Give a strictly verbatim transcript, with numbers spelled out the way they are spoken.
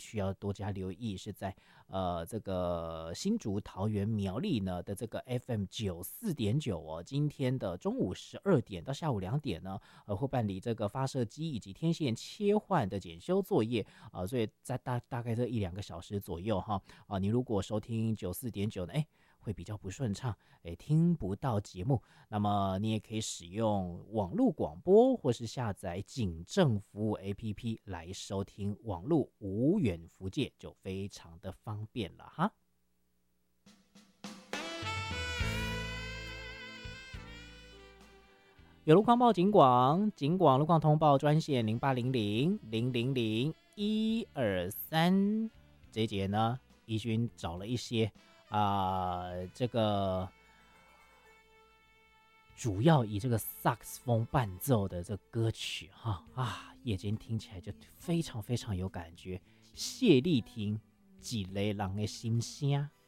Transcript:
需要多加留意，是在呃这个新竹、桃园、苗栗呢的这个 F M 九四点九哦，今天的中午十二点到下午两点呢，呃会办理这个发射机以及天线切换的检修作业啊、呃，所以在大大概这一两个小时左右哈啊、呃，你如果收听九四点九呢，哎。会比较不顺畅，哎，听不到节目。那么你也可以使用网络广播，或是下载警政服务 A P P 来收听网络无远弗届，就非常的方便了哈。有路况报警广，警广路况通报专线零八零零零零零一二三。这一节呢，怡君找了一些啊、呃，这个主要以这个萨克斯风伴奏的这个歌曲哈啊，夜间听起来就非常非常有感觉。谢丽婷《几雷人的心声》。